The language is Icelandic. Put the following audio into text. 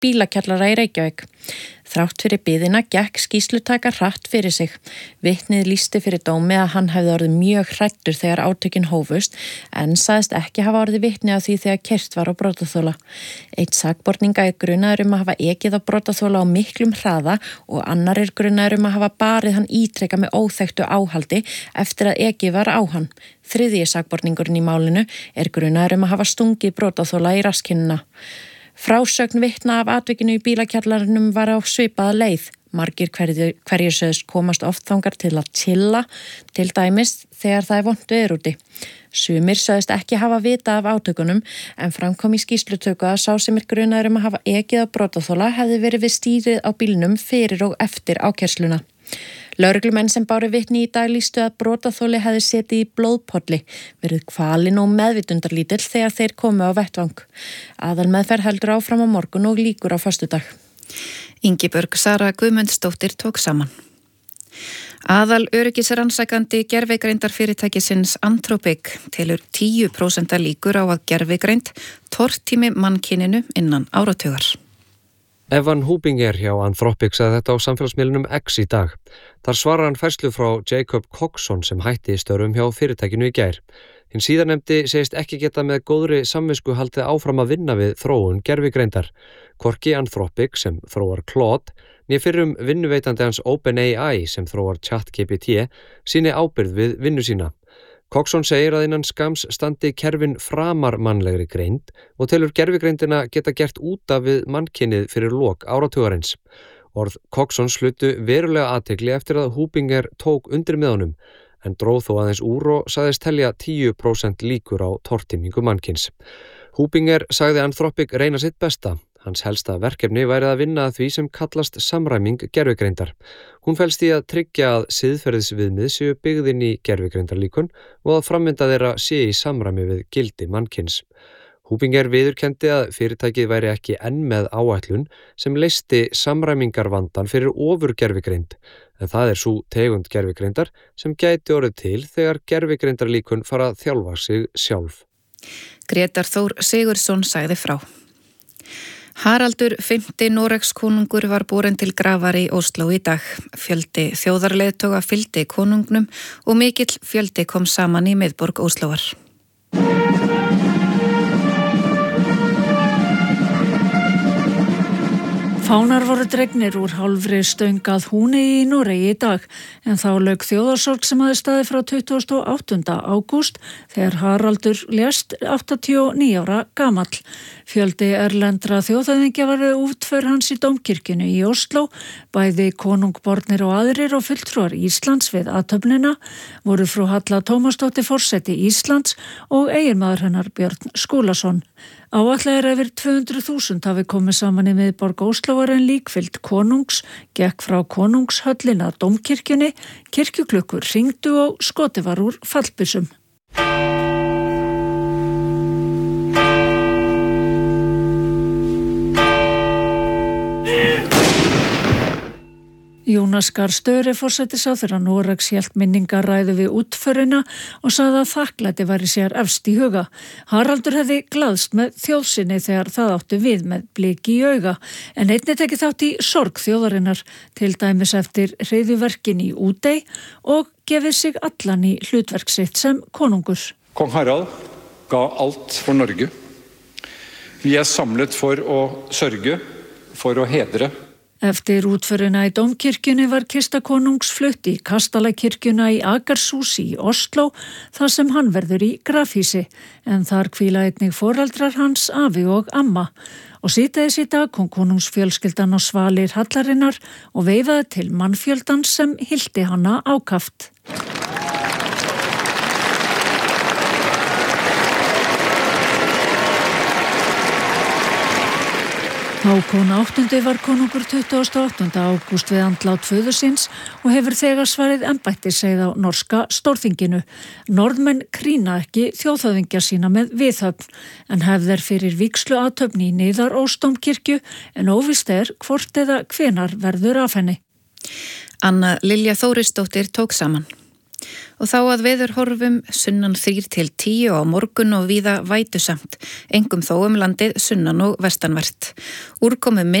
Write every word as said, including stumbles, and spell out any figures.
bílakjallara í Reykjavík. Þrátt fyrir biðina gekk skýrslutaka hratt fyrir sig. Vitnið lýsti fyrir dómi að hann hefði orðið mjög hræddur þegar átökin hófust en sagðist ekki hafa orðið vitni af því þegar keyrt var á brotaþola. Einn sakborninga er grunaður um að hafa ekið á brotaþola á miklum hraða og annar er grunaður um að hafa barið hann ítrekað með óþekktu áhaldi eftir að ekið var á hann. Þriðji sakborningurinn í málinu er grunaður um að hafa stungið brotaþola í raskinnuna. Frásögn vitna af atvikinu í bílakjallaranum var á svipaða leið. Margir hverjir, hverjir sögðust komast oft þangað til að chilla, til dæmis þegar það er vont veður úti. Sumir sögðust ekki hafa vita af átökunum en framkom í skýrslutöku að sá sem er grunaður um að hafa ekið á brotaþola hefði verið við stýrið á bílnum fyrir og eftir ákærsluna. Lögreglumenn sem báru vitni í dag lýstu að brotaþoli hefði setið í blóðpolli, verið kvalinn og meðvitundarlítill þegar þeir komu á vettvang. Aðalmeðferð heldur áfram á morgun og lýkur á föstudag. Ingibjörg Sara Guðmundsdóttir tók saman. Aðal öryggisrannsakandi gervigreindarfyrirtækisins Anthropic telur tíu prósent líkur á að gervigreind tortími mannkyninu innan áratugar. Evan Hubinger hjá Anthropic sagði þetta á samfélagsmiðlunum X í dag. Þar svarar hann færslu frá Jacob Coxon sem hætti störfum hjá fyrirtækinu í gær. Hinn síðarnefndi segist ekki geta með góðri samvisku haldið áfram að vinna við þróun gervigreindar. Hvorki Anthropic sem þróar Claude, né fyrrum vinnuveitandi hans OpenAI sem þróar ChatGPT síni ábyrgð við vinnu sína. Coxon segir að innan skams standi kerfin framar mannlegri greind og telur gervigreindina geta gert út af við mannkynið fyrir lok áratugarins. Orð Coxon slutu verulega athygli eftir að Hubinger tók undir með honum en dróð þó aðeins úr og sagðist telja tíu prósent líkur á tortímingu mannkyns. Hubinger sagði Anthropic reyna sitt besta. Hans helsta verkefni væri að vinna að því sem kallast samræming gervigreindar. Hún felst í að tryggja að siðferðisviðmið séu byggðin í gervigreindarlíkun og að framvinda þeirra sé í samræmi við gildi mannkyns. Hubinger viðurkenndi að fyrirtækið væri ekki enn með áætlun sem leysti samræmingarvandan fyrir ofur gervigreind, en það er sú tegund gervigreindar sem gæti orðið til þegar gervigreindarlíkun fara að þjálfa sig sjálf. Grétar Þór Sigurðsson sagði frá. Haraldur fimmti Noregskonungur var borin til grafar í Ósló í dag. Fjöldi þjóðarleiðtoga fylgdi konungnum og mikill fjöldi kom saman í miðborg Óslóar. Fánar voru dregnir úr hálfri stöng að Húni í Noregi í dag, en þá lauk þjóðarsorg sem hafði staðið frá tuttugasta og áttunda ágúst þegar Haraldur lést áttatíu og níu ára gamall. Fjöldi erlendra þjóðhöfðingja var útför hans í Dómkirkjunni í Ósló, bæði konungbornir og aðrir og fulltrúar Íslands við athöfnina voru frú Halla Tómasdóttir forseti Íslands og eiginmaður hennar Björn Skúlason. Áætlað er yfir tvö hundruð þúsund hafi komið saman í miðborg Óslóar en líkfylgd konungs gekk frá konungshöllin að Dómkirkjunni, kirkjuklukkur hringdu og skotið var úr fallbyssum. Jónas Gahr Støre forsætisráðherra Noregs hélt minningarræðu við útförina og sagði að þakklæti væri sér efst í huga. Haraldur hefði glaðst með þjóðsinni þegar það átti við með bliki í auga, en einnig tekið þátt í sorg þjóðarinnar, til dæmis eftir hryðjuverkin í Útey og gefið sig allan í hlutverk sitt sem konungur. Kong Harald ga alt for Norge. Vi er samlet for å sørge, for å hedre. Eftir útförina í Dómkirkjunni var kista konungs flutt í Kastalakirkjuna í Akershus í Oslo, þar sem hann verður í grafhýsi, en þar hvíla einnig foreldrar hans, afi og amma. Og síðdegis í dag kom konungsfjölskyldan á svalir hallarinnar og veifaði til mannfjöldans sem hylti hana ákaft. Hákon áttundi var konungur tuttugasta og áttunda ágúst við andlát föður síns og hefur þegar svarið embætti segð á norska stórþinginu. Norðmenn krýna ekki þjóðhöfðingja sína með viðhöfn, en hefðir fyrir vígsluathöfn í Niðarósdómkirkju, en óvíst er hvort eða hvenar verður af henni. Anna Lilja Þórisdóttir tók saman. Og þá að veðurhorfum sunnan þrír til tíu á morgun og víða vætusamt, engum þó um landið sunnan og vestanvert. Úrkomu